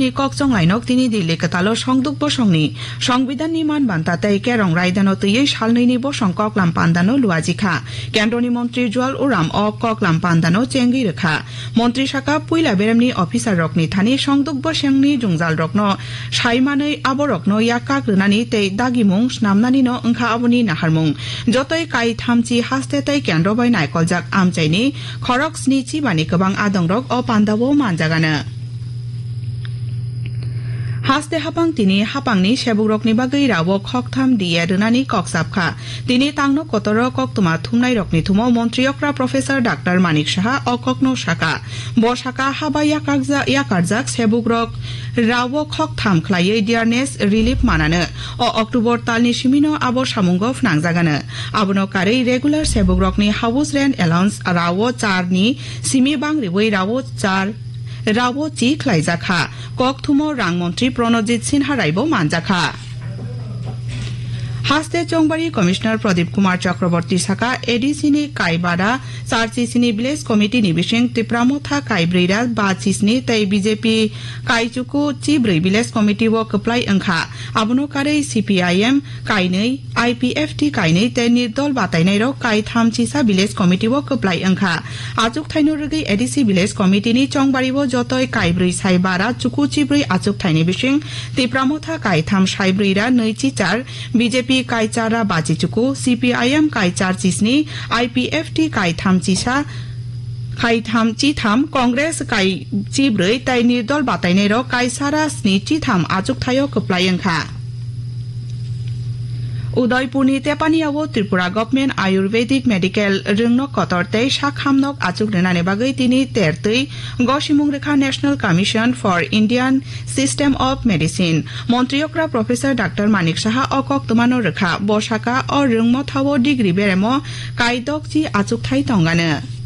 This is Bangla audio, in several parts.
ni kok chong lai nok tini dili katalo songduk bo songni সংবিধান নির্মাণ বান্তাতাই কেরং রায়দানো তৈয়ে সালনৈনি bo songkok lam pandano luajikha কেন্দ্রনি মন্ত্রী জুয়াল উরাম অ কক লাম পান্দানো চেঙ্গি রেখা মন্ত্রী শাখা পুইলা বেরামনি অফিসার রকনি থানি সংদুক bo সেংনি জুংজাল রকনো সাইমাनै আবো রকনো ইয়াকাক রনানি তেই দাগিমুং নামনানি no ওংখা আবনি নাহারমুং যতই কাই থামচি হাসতে তাই কেন্দ্র বাই নাইকলজাক আমচাইনি খরক স্নিচি বানি গোবাং আদং রক অ পান্দাবো মানজাগানো হাসতে হাপাং তিনি হাপাংনি সেবুরকনি বাগৈ রাও খকথাম দিয়ে রনানি ককসাবখা তিনি তাংনো কতর কক্তমা থুমনাই রকনি থুমো মন্ত্রীয়করা প্রফেসর ডাক্তার মানিক সাহা অককনো শাখা ব শাখা হাবা ইয়াকারজাক সেবুরক রাও খকথাম খ্লাयै ডিয়ারনেস রিলিফ মানানো অ অক্টোবর তালনি সিমিনো আবো সামুঙ্গ ফনাংজাগানো আবনো কাरै রেগুলার সেবুরকনি হাউস রেন্ট এলাউন্স রাও 4 ni সিমি বাংরিবৈ রাও 4 রাও চি খ্লাইজাখা ককথুমো রাংমন্ত্রী প্রণজিৎ সিনহা রাইবো মানজাখা হাসতে চংবাড়ি কমিশনার প্রদীপ কুমার চক্রবর্তী শাখা এডিসিনি কাইবাড়া চারচিসিনি ভিলেজ কমিটি নিবিসিং তিপ্রামথা কাইব্রৈরা বা চিসনি তাই বিজেপি কাইচুকু চিব্रै ভিলেজ কমিটি ও কপ্লাই ওংখা আবনো কাरै সিপিআইএম কাইनै আইপিএফটি কাইनै তাই নির্দল বাতাইনাই রক কাই থামচিসা ভিলেজ কমিটি ও কপ্লাই ওংখা আচুক থাইনো রগৈ এডিসি ভিলেজ কমিটিনি চংবাড়িবো যতই কাইব্रै সাইবারা চুকু চিব্रै আচুক থাইনি বিসিং তিপ্রামথা কাইথাম সাইব্রৈরা নৈচি চার বিজেপি কাইচারা বাজিচুকু সিপিআইএম কাইচার চিসনি আইপিএফটি কাইথাম চিসা কাইথাম চিথাম কংগ্রেস কাই চিব্रै তাই নির্দল বাতাইনাই rock কাইসারা স্নি চিথাম আচুক থাইও কপ্লাই ওংখা উদয়পুরনি তেপানিয়াও Tripura government Ayurvedic medical রংনক কতরতেই শাখামনক আচুক রেনানি বাগৈ তিনি তেরতৈ গসিমুং রেখা national commission for Indian system of medicine মন্ত্রীয়করা professor doctor Manik Saha অকক তমানো Rekha বসাকা O রংমথাও degree বেরেমো কাইদকচি আচুক Thai তঙ্গানো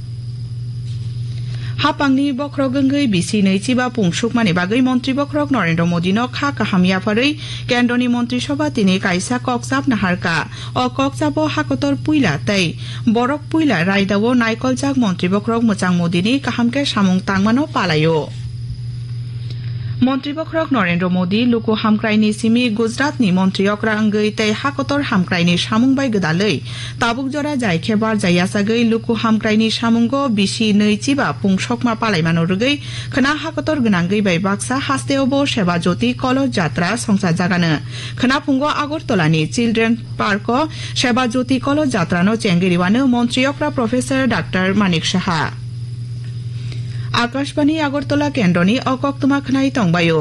হাপাংনি বক্রক গঙ্গৈ BC নৈচিবা পুংসুকমানি বাগৈ মন্ত্রী বক্রক নরেন্দ্র মোদীনো খা কাহামিয়াফাरै কেন্দ্রনি মন্ত্রিসভা তিনি কাইসা ককসাব নাহারকা অ ককসাবো হাকতর পুইলা তাই বরক পুইলা রায়দাও নাইকলজাক মন্ত্রী বক্রক মোচাং মোদীনি কাহামকে সামুং তাংমানো পালাयो মন্ত্রী বক্রক নরেন্দ্র মোদী লুকু হামক্রাইনি সিমি গুজরাতনি মন্ত্রীয়করা ওংগৈ তাই হাকতর হামক্রাইনি সামুংবাই গদাलै তাবুক জরা জাইখেবার জাইয়াসাগৈ লুকু হামক্রাইনি সামুঙ্গ বিসি নৈচিবা পুংসকমা পালাইমানো রগৈ খনা হাকতর গনাঙ্গৈ বাই বাক্সা হাস্তেওবো সেবা জ্যোতি কলজ যাত্রা সংসার জাগানো খনা পুঙ্গ আগরতলানি চিলড্রেন পার্ক সেবা জ্যোতি কলজ যাত্রানো চেঙ্গেরিওয়ানো মন্ত্রীয়করা professor doctor Manik Saha Akashvani Agartala কেন্দ্রনি অকক্তমা খনাই তংবায়ো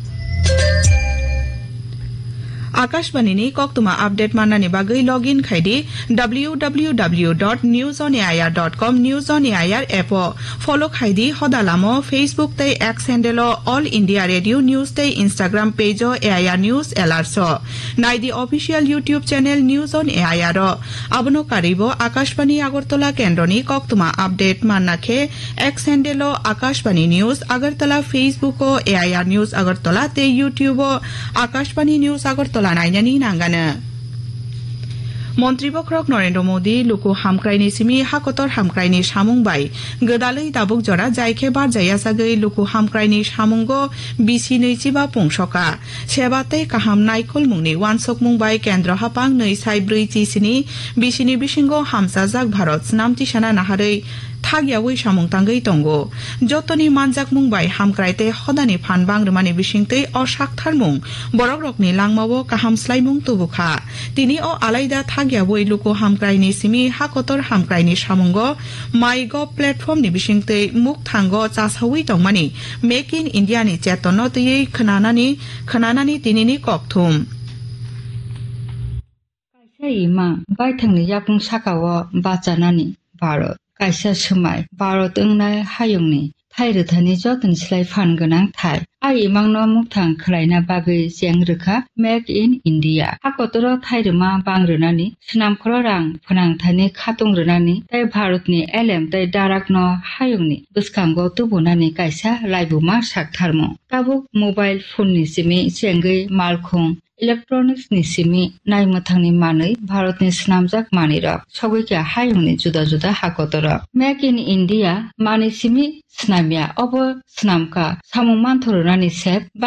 আকাশবাণীনি কক্তমা update মাননানি বাগৈ login খাইদি www.newsonair.com newsonair app follow খাইদি হদালামো Facebook তাই x handle all India radio news তাই Instagram page AIR news এলার্স নাইদি official YouTube channel news on AIR আবনো Karib Akashvani Agartala কেন্দ্রনি কক্তমা update মাননাখে x handle Akashvani news Agartala Facebook AIR news Agartala তে ইউটিউব আকাশবাণী নিউজ আগরতলা নাইনানি নাঙ্গানো মন্ত্রী বক্রক নরেন্দ্র মোদী লুকু হামক্রাইনি সিমি হাকতর হামক্রাইনি সামুংবাই গদাलै দাবুক জরা জাইখেবার জাইয়াসাগৈ লুকু হামক্রাইনি সামুঙ্গ বিসি নৈচিবা পুংসকা সেবাতেই কাহাম নাইকল মুংনি ওয়ানসক মুংবাই কেন্দ্র হাপাং नै সাইব্रै চিসিনি বিসিনি বিসিঙ্গ হামসাজাক ভারত নামতিসানা নাহাरै থাগিয়াওই সামুংতাঙ্গৈ তঙ্গো যতনি মানজাক মুংবাই হামক্রাইতে হদানি ফানবাং রমানি বিসিংতৈ অসাকথারমুং বরক রকনি লাংমাও কাহামস্লাইমুং তুবুখা তিনি ও আলাইদা থাগিয়াওই লুকু হামক্রাইনি সিমি হাকতর হামক্রাইনি সামুঙ্গ মাইগভ প্লেটফর্ম नि बिसिंतै मुख थांग चासावै तंगमानि मेक इन इंडिया नि चेतन तयै खनानानि तिनिनि ककथुम कायसा इमा बायथांनि यापुं साकाव बाचानानि भारत कायसा समाय भारत ओंनाय हायुंनि थाइरोथानि जतन सिलाय फान गोनां थाय आइ इमांनो मुखथां खलायना बागै जें रोखा मेक इन इंडिया हाकतर थाइरोमा बांग्रोनानि स्नामखर रां फोनांथानि खातंग्रोनानि ताइ भारतनि एलएम ताइ दाराकनो हायुंनि गोसखांगो तुबुनानि कायसा लाइबुमा साकथारमो ताबुक मोबाइल फोननि सिमि जेंगै मालखं इलेक्ट्रनिक्स नि सिमि नायमथांनि मानै भारतनि स्नामजाक मानिरक सगैका हायुंनि जुदा जुदा हाकतर मेक इन इंडिया मानि सिमि स्नामिया अब स्नामका सामुं मानथरनानि सेब